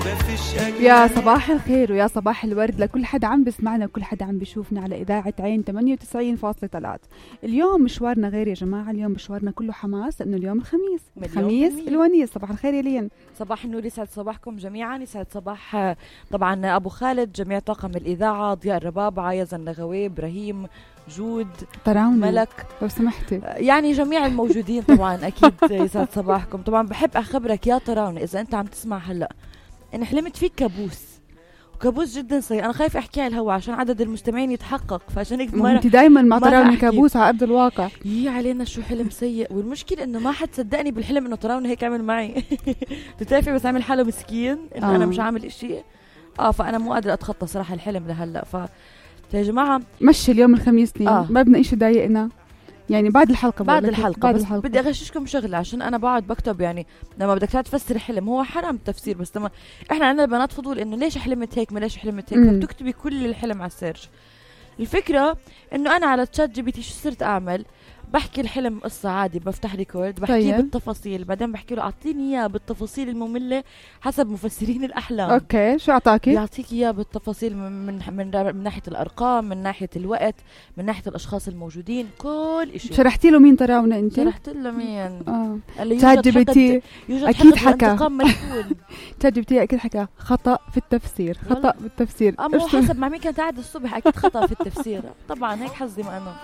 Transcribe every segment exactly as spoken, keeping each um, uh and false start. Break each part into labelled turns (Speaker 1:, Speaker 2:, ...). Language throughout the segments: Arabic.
Speaker 1: يا صباح الخير ويا صباح الورد لكل حد عم بسمعنا وكل حد عم بيشوفنا على إذاعة عين ثمانية وتسعين فاصلة ثلاثة. اليوم مشوارنا غير يا جماعة، اليوم مشوارنا كله حماس لأنه اليوم الخميس، الخميس الونيس. صباح الخير يا لين.
Speaker 2: صباح النور، يسعد صباحكم جميعا، يسعد صباح طبعا أبو خالد، جميع طاقم الإذاعة، ضياء الربابعة، يزن النغوي، إبراهيم، جود،
Speaker 1: تراونا
Speaker 2: ملك،
Speaker 1: لو سمحتي،
Speaker 2: يعني جميع الموجودين طبعا أكيد يسعد صباحكم. طبعا بحب أخبرك يا تراونا إذا أنت عم تسمع هلأ أنا حلمت فيك كابوس، وكابوس جدا سيء. أنا خايف أحكي على الهوا عشان عدد المستمعين يتحقق، فعشان هيك
Speaker 1: ما أنت دايما مع تراونا كابوس على أرض الواقع.
Speaker 2: يي علينا شو حلم سيء، والمشكلة إنه ما حد صدقني بالحلم إنه تراونا هيك عمل معي. بتعرفي بس عامل حاله مسكين إنه آه. أنا مش عامل إشي آه فأنا مو قادرة أتخطى صراحة الحلم لهلا. ف يا جماعة مشي
Speaker 1: اليوم الخميس لي آه. ما بدنا إشي ضايقنا يعني بعد الحلقة
Speaker 2: بعد الحلقة
Speaker 1: بعد
Speaker 2: بس
Speaker 1: الحلقة.
Speaker 2: بدي أغششكم شغلة عشان أنا بقعد بكتب، يعني لما بدك تفسر الحلم هو حرام التفسير، بس لما إحنا عندنا بنات فضول إنه ليش حلمت هيك ما ليش حلمت هيك، فبتكتبي كل الحلم على السيرش. الفكرة إنه أنا على تشات جي بي تي شو صرت أعمل، بحكي الحلم قصة عادي، بفتح ريكورد بحكيه طيب. بالتفاصيل، بعدين بحكي له أعطيني إياه بالتفاصيل المملة حسب مفسرين الأحلام.
Speaker 1: أوكي شو أعطاكي؟
Speaker 2: يعطيك إياه بالتفاصيل من من, من من ناحية الأرقام، من ناحية الوقت، من ناحية الأشخاص الموجودين، كل إشي.
Speaker 1: شرحتي له مين تراونا أنت؟
Speaker 2: شرحت له مين؟
Speaker 1: آه تشات جي بي تي أكيد حكى تشات جي بي تي أكيد حكى خطأ في التفسير، خطأ في التفسير.
Speaker 2: أما هو حسب مع مين كانت قاعدة الصبح أكيد خطأ في التفسير. طبعا هيك حظي ما أنا.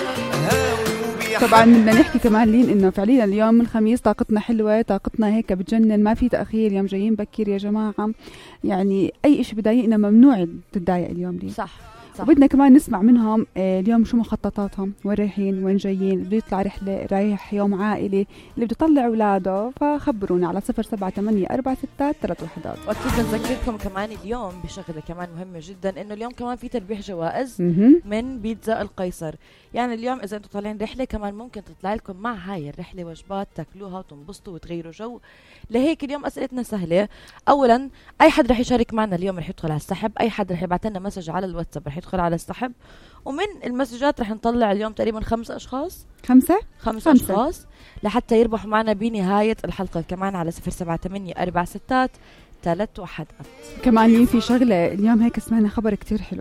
Speaker 1: طبعا بدنا نحكي كمان لين انه فعليا اليوم الخميس طاقتنا حلوه، طاقتنا هيك بتجنن، ما في تاخير، يوم جايين بكير يا جماعه، يعني اي شيء بضايقنا ممنوع تتضايق اليوم لين.
Speaker 2: صح, صح.
Speaker 1: وبدنا كمان نسمع منهم آه اليوم شو مخططاتهم، وين رايحين، وين جايين، بده يطلع رحله، رايح يوم عائلي، اللي بده يطلع اولاده، فخبرونا على صفر سبعة ثمانية أربعة ستة ثلاث وحدات.
Speaker 2: واكيد نذكركم كمان اليوم بشغله كمان مهمه جدا، انه اليوم كمان في تربيح جوائز من بيتزا القيصر. يعني اليوم اذا انتم طالعين رحله كمان ممكن تطلع لكم مع هاي الرحله وجبات تاكلوها وتنبسطوا وتغيروا جو. لهيك اليوم اسئلتنا سهله. اولا اي حد رح يشارك معنا اليوم رح يدخل على السحب، اي حد رح يبعث لنا مسج على الواتساب رح يدخل على السحب، ومن المسجات رح نطلع اليوم تقريبا خمسة اشخاص
Speaker 1: خمسة
Speaker 2: خمسة اشخاص لحتى يربحوا معنا بنهايه الحلقه كمان على صفر سبعة ثمانية أربعة ستة ثلاث وحدات.
Speaker 1: كمان في شغله اليوم هيك سمعنا خبر كتير حلو،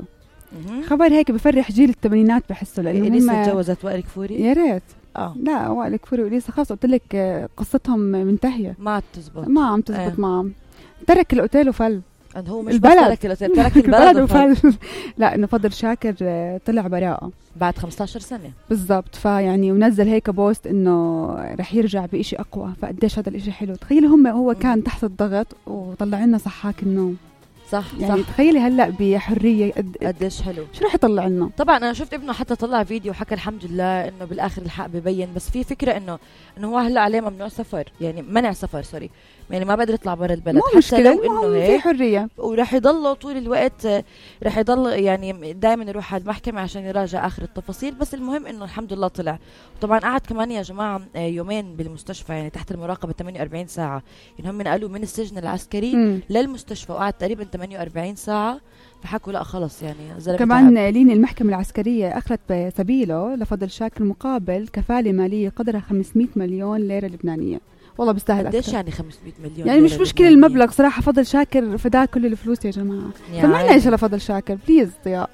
Speaker 1: خبر هيك بفرح جيل الثمانينات بحسه، لانه
Speaker 2: لسه تجوزت وائل كفوري.
Speaker 1: يا ريت
Speaker 2: اه
Speaker 1: لا وائل كفوري وليسا خلص قلت لك قصتهم منتهيه،
Speaker 2: ما عم تزبط
Speaker 1: ما عم تزبط اه. معهم، ترك الاوتيل وفل.
Speaker 2: هو مش البلد ترك الاوتيل، ترك البلد
Speaker 1: وفل. لا انه فضل شاكر طلع براءه
Speaker 2: بعد خمسة عشر سنه
Speaker 1: بالضبط، فيعني ونزل هيك بوست انه رح يرجع بشيء اقوى، فقديش هذا الاشي حلو. تخيلي هم هو كان تحت الضغط وطلع لنا صحاك النوم.
Speaker 2: صح
Speaker 1: يعني
Speaker 2: صح.
Speaker 1: تخيلي هلا بحريه قد
Speaker 2: قديش حلو.
Speaker 1: شو رح يطلع لنا؟
Speaker 2: طبعا انا شفت ابنه حتى طلع فيديو حكى الحمد لله انه بالاخر الحق ببين، بس في فكره انه انه هو هلا عليه ممنوع سفر، يعني منع سفر سوري، يعني ما بقدر يطلع برا البلد
Speaker 1: حتى مشكلة. لو انه هيك في حريه،
Speaker 2: وراح يضلوا طول الوقت راح يضل يعني دائما يروح على المحكمه عشان يراجع اخر التفاصيل. بس المهم انه الحمد لله طلع. طبعا قعد كمان يا جماعه يومين بالمستشفى، يعني تحت المراقبه ثمانية وأربعين ساعه، يعني هم نقلوا من السجن العسكري م. للمستشفى، وقعد تقريبا ثمانية وأربعين ساعه، فحكوا لا خلص يعني
Speaker 1: كمان تعب. لين المحكمة العسكرية أخذت بسبيله لفضل شاكر مقابل كفالة مالية قدرها خمسمية مليون ليرة لبنانية. والله بيستاهل
Speaker 2: أكثر. قديش يعني خمسمية مليون؟
Speaker 1: يعني مش مشكلة المبلغ صراحة، فضل شاكر فداه كل الفلوس يا جماعة. سمعنا إيش لفضل شاكر بليز ضياء.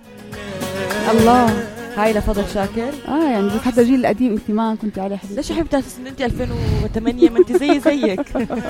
Speaker 1: الله
Speaker 2: هاي لفضل شاكر.
Speaker 1: اه يعني بس حتى الجيل القديم انت ما كنت على حديث.
Speaker 2: ليش حبيت اساس ان انت ألفين وثمانية ما انت زي زيك.